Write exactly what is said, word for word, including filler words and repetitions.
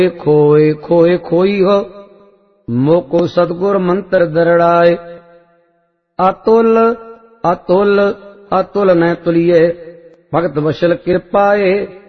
खोए खोए खोई हो, मोको सतगुर मंत्र दरड़ाए। अतुल अतुल अतुल न तुलिए, भगत वशल कृपाए।